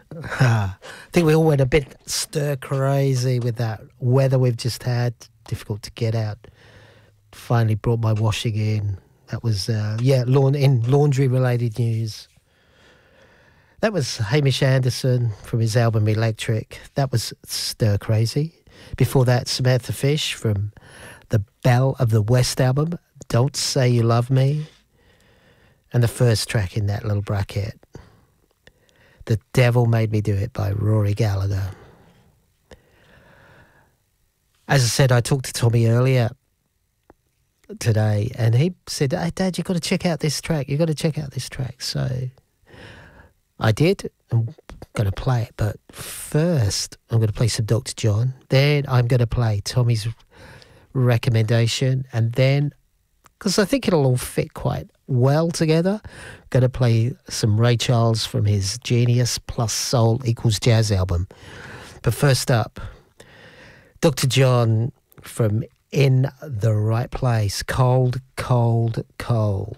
I think we all went a bit stir crazy with that weather we've just had. Difficult to get out. Finally brought my washing in. That was, laundry related news. That was Hamish Anderson from his album Electric. That was Stir Crazy. Before that, Samantha Fish from the Belle of the West album, Don't Say You Love Me. And the first track in that little bracket, The Devil Made Me Do It by Rory Gallagher. As I said, I talked to Tommy earlier today, and he said, "Hey, Dad, you've got to check out this track. You've got to check out this track." So I did. I'm going to play it. But first, I'm going to play some Dr. John. Then I'm going to play Tommy's recommendation. And then, because I think it'll all fit quite well together, going to play some Ray Charles from his Genius plus Soul equals Jazz album. But first up, Dr. John from In the Right Place, Cold, Cold, Cold.